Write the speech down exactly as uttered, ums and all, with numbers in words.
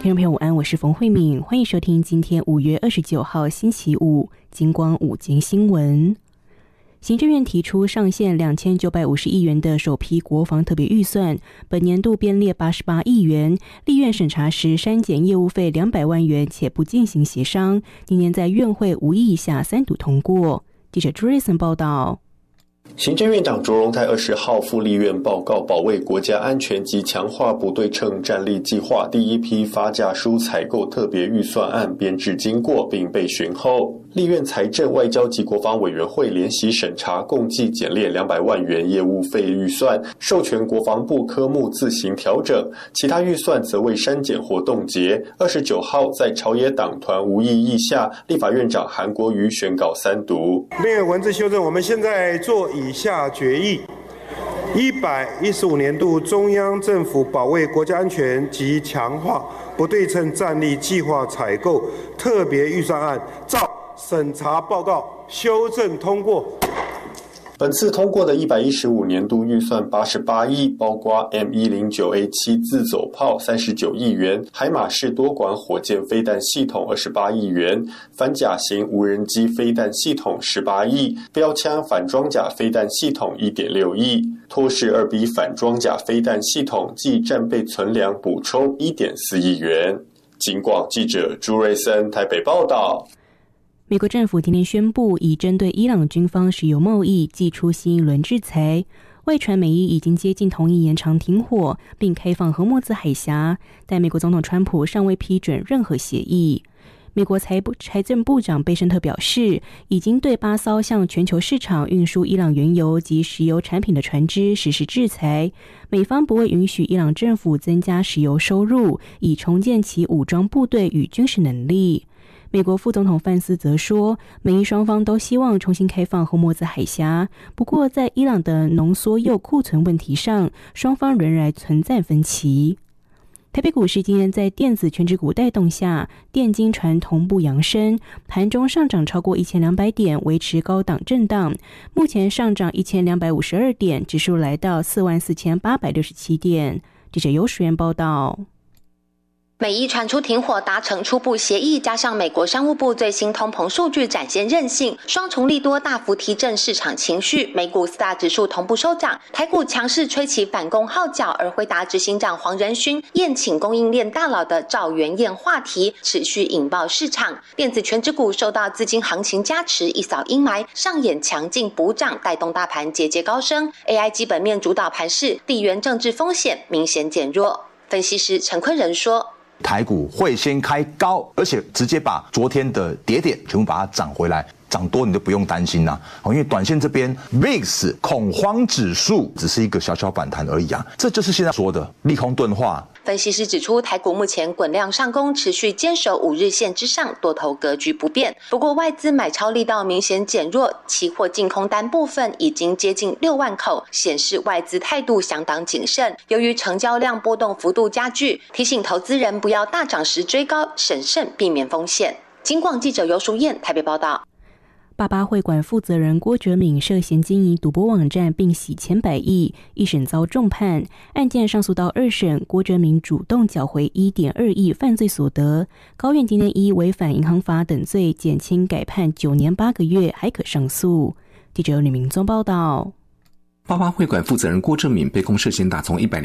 听众朋友午安，我是冯慧敏，欢迎收听今天五月二十九号星期五金光午间新闻。行政院提出上限两千九百五十亿元的首批国防特别预算，本年度编列八十八亿元，立院审查时删减业务费两百万元，且不进行协商，今年在院会无异议下三读通过。记者朱瑞森报道。 行政院长卓荣泰二十号赴立院报告保卫国家安全及强化不对称战力计划第一批发价书采购特别预算案编制经过并备询后，立院财政外交及国防委员会联席审查，共计减列两百万元业务费预算，授权国防部科目自行调整，其他预算则未删减或冻结。二十九号在朝野党团无异议下，立法院长韩国瑜宣告三读。 没有文字修正，我们现在做以下决议：一百一十五年度中央政府保卫国家安全及强化不对称战力计划采购特别预算案，照审查报告修正通过。 本次通过的一百一十五年度预算八十八亿，包括 M 一零九 A 七 自走炮三十九亿元，海马式多管火箭飞弹系统二十八亿元，反甲型无人机飞弹系统十八亿，标枪反装甲飞弹系统 一点六亿，托式二 B 反装甲飞弹系统及战备存粮补充 一点四亿元。警广记者朱瑞森台北报道。 美国政府今天宣布，已针对伊朗军方石油贸易祭出新一轮制裁。外传美伊已经接近同意延长停火，并开放荷默兹海峡，但美国总统川普尚未批准任何协议。美国财部财政部长贝申特表示，已经对八艘向全球市场运输伊朗原油及石油产品的船只实施制裁。美方不会允许伊朗政府增加石油收入，以重建其武装部队与军事能力。美国副总统范斯则说，美伊双方都希望重新开放荷默兹海峡，不过在伊朗的浓缩铀库存问题上，双方仍然存在分歧。台北股市今天在电子权值股带动下，电金传同步扬升，盘中上涨超过一千两百点，维持高档震荡，目前上涨一千两百五十二点，指数来到四万四千八百六十七点。记者尤淑媛报道。 美伊传出停火达成初步协议，加上美国商务部最新通膨数据展现韧性，双重利多大幅提振市场情绪，美股四大指数同步收涨，台股强势吹起反攻号角，而辉达执行长黄仁勋宴请供应链大佬的赵元宴话题持续引爆市场，电子权值股受到资金行情加持，一扫阴霾，上演强劲补涨，带动大盘节节高升。A I 基本面主导盘势，地缘政治风险明显减弱。分析师陈坤仁说， 台股会先开高，而且直接把昨天的跌点全部把它涨回来，涨多你就不用担心啦、啊，因为短线这边 V I X 恐慌指数只是一个小小反弹而已啊，这就是现在说的利空钝化。 分析师指出，台股目前滚量上攻，持续坚守五日线之上，多头格局不变。不过外资买超力道明显减弱，期货净空单部分已经接近六万口，显示外资态度相当谨慎。由于成交量波动幅度加剧，提醒投资人不要大涨时追高，审慎避免风险。金广记者尤淑燕台北报道。 八八会馆负责人郭哲敏涉嫌经营赌博网站并洗千百亿，一审遭重判，案件上诉到二审，郭哲敏主动缴回 一点二亿犯罪所得，高院今天依违反银行法等罪减轻改判九年八个月，还可上诉。记者吕明宗报道。 八八会馆负责人郭正敏被控涉嫌打从一百